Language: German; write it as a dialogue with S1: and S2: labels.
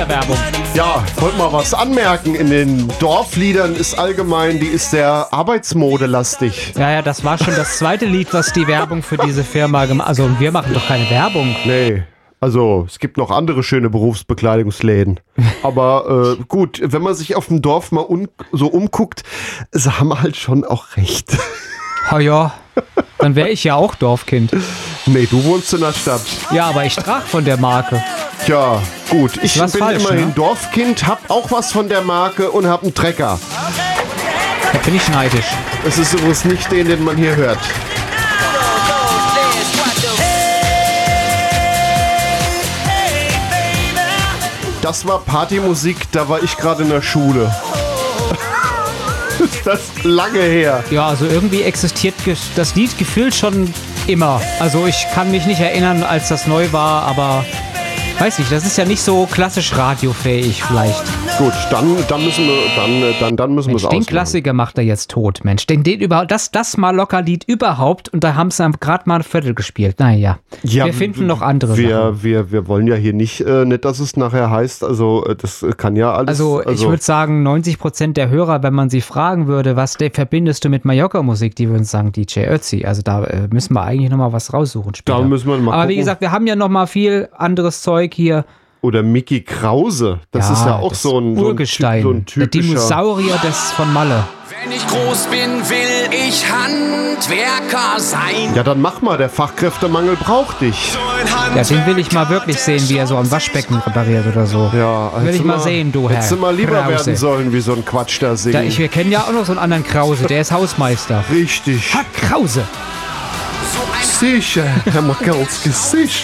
S1: Werbung.
S2: Ja, ich wollte mal was anmerken. In den Dorfliedern ist allgemein, die ist sehr arbeitsmodelastig.
S1: Ja, das war schon das zweite Lied, was die Werbung für diese Firma gemacht hat. Also wir machen doch keine Werbung.
S2: Nee, also es gibt noch andere schöne Berufsbekleidungsläden. Aber gut, wenn man sich auf dem Dorf mal so umguckt, sie haben halt schon auch recht.
S1: Oh ja, dann wäre ich ja auch Dorfkind.
S2: Nee, du wohnst in der Stadt.
S1: Ja, aber ich trage von der Marke.
S2: Tja, gut, ich bin
S1: falsch,
S2: immerhin
S1: ne?
S2: Dorfkind, hab auch was von der Marke und hab einen Trecker.
S1: Da bin ich neidisch.
S2: Das ist übrigens nicht den man hier hört. Das war Partymusik, da war ich gerade in der Schule. Ist das lange her.
S1: Ja, also irgendwie existiert das Lied gefühlt schon immer. Also ich kann mich nicht erinnern, als das neu war, aber weiß nicht, das ist ja nicht so klassisch radiofähig vielleicht.
S2: Gut, dann müssen wir es
S1: Den
S2: ausmachen.
S1: Klassiker macht er jetzt tot, Mensch. Den überhaupt, das mal locker Lied überhaupt und da haben sie gerade mal ein Viertel gespielt. Naja,
S2: Ja,
S1: wir finden noch andere Sachen.
S2: Wir wollen ja hier nicht, dass es nachher heißt, also das kann ja alles.
S1: Also ich würde sagen, 90% der Hörer, wenn man sie fragen würde, was verbindest du mit Mallorca-Musik, die würden sagen DJ Ötzi. Also da müssen wir eigentlich nochmal was raussuchen später.
S2: Da müssen wir mal
S1: Aber wie
S2: gucken.
S1: gesagt, wir haben ja nochmal viel anderes Zeug hier.
S2: Oder Mickey Krause, das ist ja auch
S1: das
S2: so ein
S1: Urgestein,
S2: so ein
S1: der
S2: typischer.
S1: Dinosaurier von Malle.
S3: Wenn ich groß bin, will ich Handwerker sein.
S2: Ja, dann mach mal, der Fachkräftemangel braucht dich.
S1: Ja, den will ich mal wirklich sehen, wie er so am Waschbecken repariert oder so.
S2: Ja,
S1: Will ich mal sehen, du Herr
S2: Hättest du mal lieber
S1: Krause.
S2: werden sollen, wie so ein Quatsch da singen.
S1: Wir kennen ja auch noch so einen anderen Krause, der ist Hausmeister.
S2: Richtig.
S1: Herr Krause!
S2: Sicher, Herr Makalski, sicher.